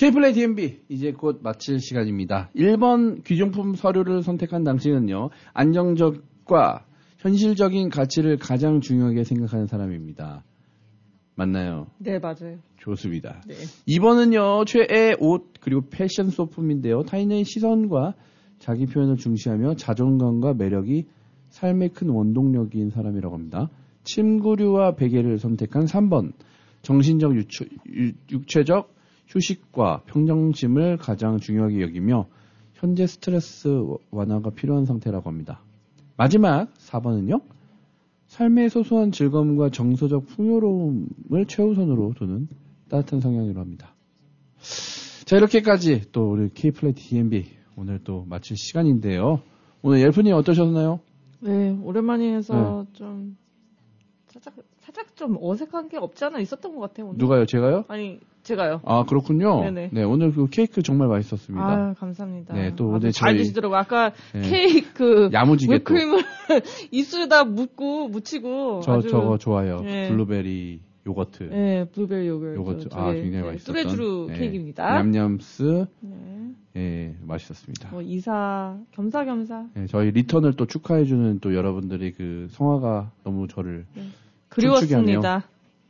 K플레이 DMB 이제 곧 마칠 시간입니다. 1번 귀중품 서류를 선택한 당신은요. 안정적과 현실적인 가치를 가장 중요하게 생각하는 사람입니다. 맞나요? 네, 맞아요. 좋습니다. 네. 2번은요. 최애 옷 그리고 패션 소품인데요. 타인의 시선과 자기 표현을 중시하며 자존감과 매력이 삶의 큰 원동력인 사람이라고 합니다. 침구류와 베개를 선택한 3번. 정신적 육체적 휴식과 평정심을 가장 중요하게 여기며 현재 스트레스 완화가 필요한 상태라고 합니다. 마지막 4번은요. 삶의 소소한 즐거움과 정서적 풍요로움을 최우선으로 두는 따뜻한 성향이라고 합니다. 자, 이렇게까지 또 우리 K플레이 DMB 오늘 또 마칠 시간인데요. 오늘 옐프님 어떠셨나요? 네, 오랜만에 해서 좀 살짝 좀 어색한 게 없지 않아 있었던 것 같아요. 오늘. 누가요? 제가요? 아니, 제가요. 아, 그렇군요. 네네. 네, 오늘 그 케이크 정말 맛있었습니다. 아, 감사합니다. 네, 또 오늘 잘 저희 드시더라고요. 아까 네. 케이크 야무지게 휘크림을 입술에다 묻히고 아주 저거 좋아요. 네. 블루베리 요거트. 네, 블루베리 요거트. 굉장히 맛있었던. 뚜레쥬르 네. 케이크입니다. 냠냠스. 네. 예, 맛있었습니다. 이사 겸사겸사. 네, 저희 리턴을 또 축하해주는 또 여러분들이 그 성화가 너무 저를 그리웠습니다.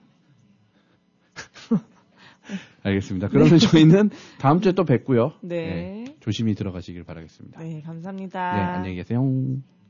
알겠습니다. 그러면 저희는 다음 주에 또 뵙고요. 네. 조심히 들어가시길 바라겠습니다. 네, 감사합니다. 네, 안녕히 계세요.